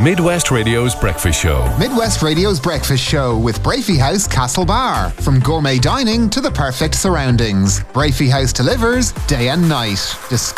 Midwest Radio's Breakfast Show. Midwest Radio's Breakfast Show with Brafey House Castlebar. From gourmet dining to the perfect surroundings, Brafey House delivers day and night.